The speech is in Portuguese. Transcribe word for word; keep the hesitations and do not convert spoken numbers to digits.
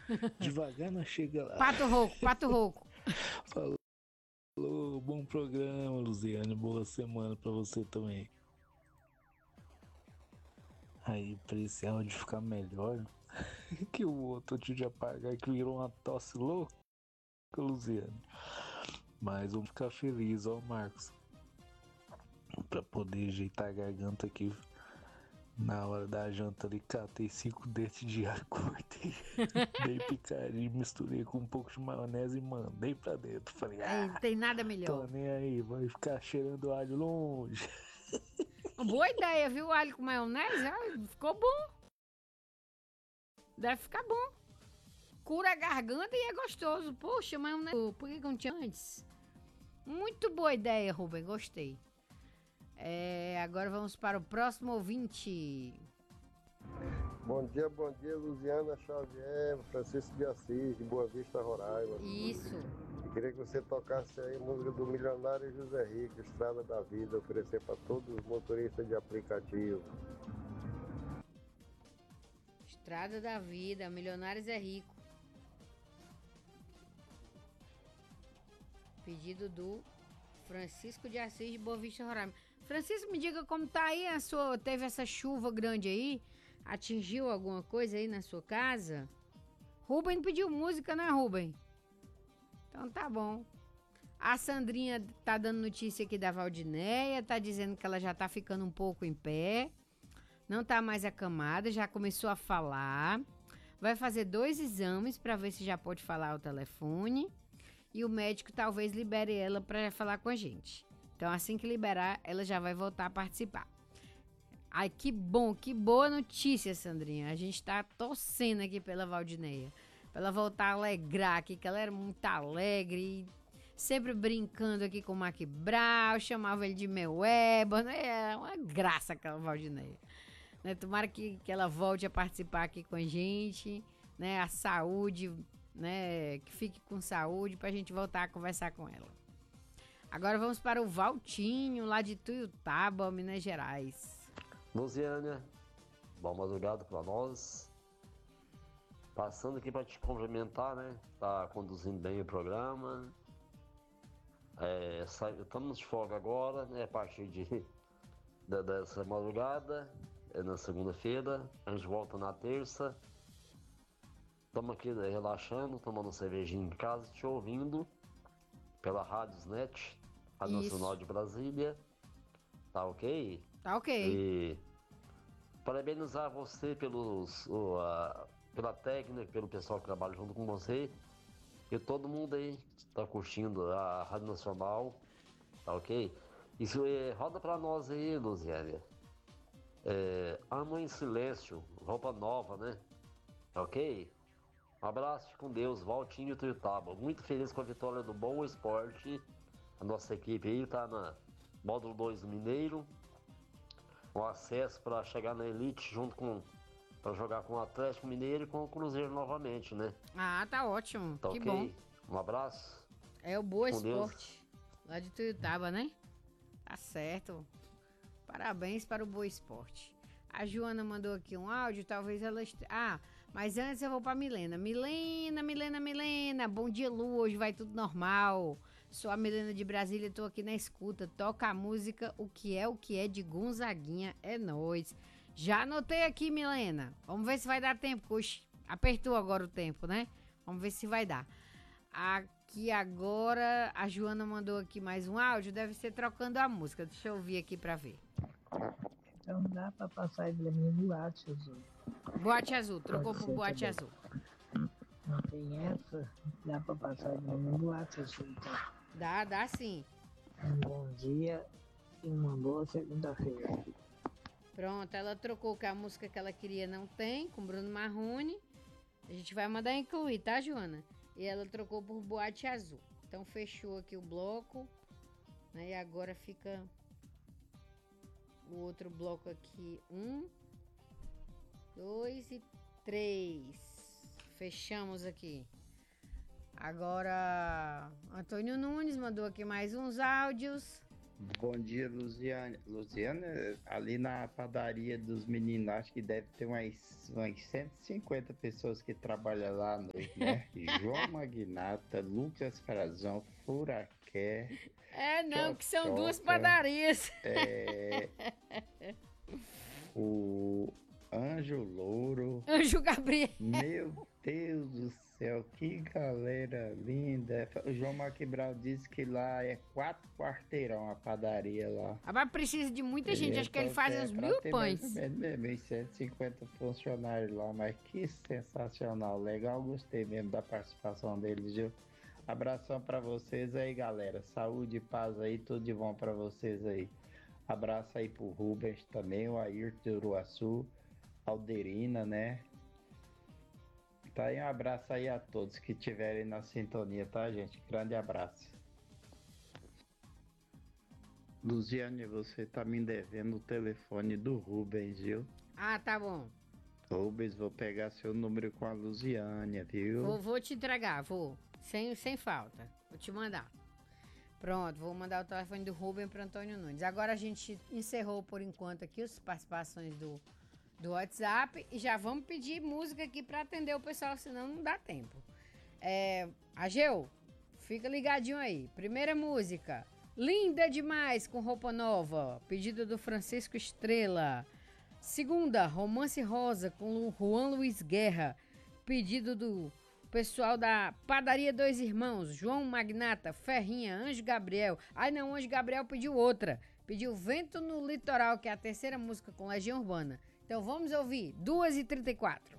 Devagar não chega lá. Pato rouco, pato rouco. Falou, bom programa, Luziane. Boa semana pra você também. Aí, pra esse áudio ficar melhor que o outro antes de apagar, que virou uma tosse louca, Luziane. Mas vamos ficar felizes, ó, Marcos. Pra poder ajeitar a garganta aqui. Na hora da janta ali, catei cinco dentes de alho, cortei, dei picadinho, misturei com um pouco de maionese e mandei pra dentro. Falei, Aí, não ah, tem nada tô melhor. nem aí, vai ficar cheirando alho longe. Boa ideia, viu? Alho com maionese, ah, ficou bom. Deve ficar bom. Cura a garganta e é gostoso. Poxa, maionese, por que que eu não tinha antes? Muito boa ideia, Rubem, gostei. É, agora vamos para o próximo ouvinte. Bom dia, bom dia, Luziana Xavier, Francisco de Assis, de Boa Vista, Roraima. Isso. Eu queria que você tocasse aí a música do milionário José Rico, Estrada da Vida, oferecer para todos os motoristas de aplicativo. Estrada da Vida, Milionários é Rico. Pedido do Francisco de Assis, de Boa Vista, Roraima. Francisco, me diga como tá aí a sua... Teve essa chuva grande aí? Atingiu alguma coisa aí na sua casa? Rubem pediu música, né, Rubem? Então tá bom. A Sandrinha tá dando notícia aqui da Valdinéia, tá dizendo que ela já tá ficando um pouco em pé. Não tá mais acamada, já começou a falar. Vai fazer dois exames para ver se já pode falar ao telefone. E o médico talvez libere ela para falar com a gente. Então, assim que liberar, ela já vai voltar a participar. Ai, que bom, que boa notícia, Sandrinha. A gente tá torcendo aqui pela Valdinéia. Pra ela voltar a alegrar aqui, que ela era muito alegre. Sempre brincando aqui com o Mac Brau, chamava ele de meu ébano. É uma graça aquela Valdinéia. Né? Tomara que, que ela volte a participar aqui com a gente. Né? A saúde, né? Que fique com saúde pra gente voltar a conversar com ela. Agora vamos para o Valtinho, lá de Tuiutaba, Minas Gerais. Luziânia, boa madrugada para nós. Passando aqui para te cumprimentar, né? Tá conduzindo bem o programa. É, estamos de folga agora, né? A partir de, de, dessa madrugada, é na segunda-feira. A gente volta na terça. Estamos aqui relaxando, tomando cervejinha em casa, te ouvindo pela Radiosnet, a Nacional de Brasília. Tá ok? Tá ok. E parabenizar você pelos, o, a, pela técnica, pelo pessoal que trabalha junto com você. E todo mundo aí tá curtindo a Rádio Nacional. Tá ok? Isso é, roda pra nós aí, Luziane. É, Ama em Silêncio, roupa nova, né? Tá ok? Um abraço com Deus, Valtinho Tuiutaba. Muito feliz com a vitória do Boa Esporte. A nossa equipe aí tá na módulo dois do Mineiro. O acesso para chegar na elite junto com... para jogar com o Atlético Mineiro e com o Cruzeiro novamente, né? Ah, tá ótimo. Tá que ok? bom. Um abraço. É o Boa Com Esporte, lá de Tuiutaba, né? Tá certo. Parabéns para o Boa Esporte. A Joana mandou aqui um áudio, talvez ela... Est... Ah, mas antes eu vou pra Milena. Milena, Milena, Milena. Bom dia, Lu. Hoje vai tudo normal. Sou a Milena de Brasília, tô aqui na escuta. Toca a música O Que É, O Que É de Gonzaguinha. É nóis. Já anotei aqui, Milena. Vamos ver se vai dar tempo. Puxa, apertou agora o tempo, né? Vamos ver se vai dar. Aqui agora, a Joana mandou aqui mais um áudio. Deve ser trocando a música. Deixa eu ouvir aqui pra ver. Então dá pra passar pra mim boate azul. Boate azul, trocou Pode por ser boate também. azul. Não tem essa? Dá pra passar pra mim boate azul. Então. Dá, dá sim. Um bom dia e uma boa segunda-feira. Pronto, ela trocou que a música que ela queria não tem, com Bruno Marrone. A gente vai mandar incluir, tá, Joana? E ela trocou por boate azul. Então fechou aqui o bloco, né? E agora fica o outro bloco aqui. Um, dois e três. Fechamos aqui. Agora, Antônio Nunes mandou aqui mais uns áudios. Bom dia, Luziane. Luziane, ali na padaria dos meninos, acho que deve ter umas, umas cento e cinquenta pessoas que trabalham lá à noite, né? João Magnata, Lucas Frazão, Furaqué. É, não, que são Chochoca, duas padarias. É, o Anjo Louro. Anjo Gabriel. Meu Deus do céu, que galera linda. O João Maquibral disse que lá é quatro quarteirão a padaria lá. Mas precisa de muita gente, acho que ele faz uns mil pães. Mesmo, cento e cinquenta funcionários lá, mas que sensacional, legal, gostei mesmo da participação deles, viu? Abração pra vocês aí, galera. Saúde e paz aí, tudo de bom pra vocês aí. Abraço aí pro Rubens também, o Ayrton de Uruaçu, Alderina, né? Tá aí, um abraço aí a todos que estiverem na sintonia, tá, gente? Grande abraço. Luziane, você tá me devendo o telefone do Rubens, viu? Ah, tá bom. Rubens, vou pegar seu número com a Luziane, viu? Vou, vou te entregar, vou. Sem, sem falta. Vou te mandar. Pronto, vou mandar o telefone do Rubens para Antônio Nunes. Agora a gente encerrou por enquanto aqui as participações do, do WhatsApp e já vamos pedir música aqui para atender o pessoal, senão não dá tempo. É, Ageu, fica ligadinho aí. Primeira música, Linda Demais com Roupa Nova, pedido do Francisco Estrela. Segunda, Romance Rosa com Juan Luiz Guerra, pedido do pessoal da Padaria Dois Irmãos, João Magnata, Ferrinha, Anjo Gabriel. Ai não, Anjo Gabriel pediu outra. Pediu Vento no Litoral, que é a terceira música com Legião Urbana. Então vamos ouvir, duas e trinta e quatro.